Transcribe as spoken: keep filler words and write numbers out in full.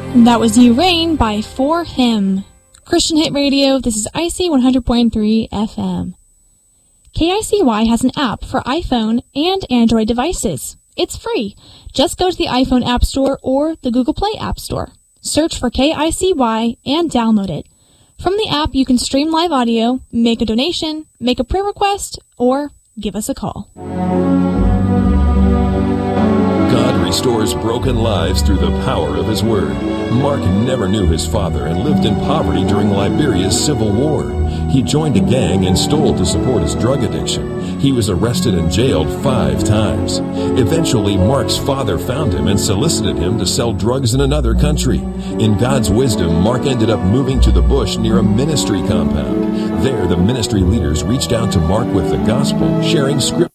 That was You Rain by For Him. Christian Hit Radio, this is I C one hundred point three F M. K I C Y has an app for iPhone and Android devices. It's free. Just go to the iPhone App Store or the Google Play App Store. Search for K I C Y and download it. From the app, you can stream live audio, make a donation, make a prayer request, or give us a call. God restores broken lives through the power of His Word. Mark never knew his father and lived in poverty during Liberia's civil war. He joined a gang and stole to support his drug addiction. He was arrested and jailed five times. Eventually, Mark's father found him and solicited him to sell drugs in another country. In God's wisdom, Mark ended up moving to the bush near a ministry compound. There, the ministry leaders reached out to Mark with the gospel, sharing scripture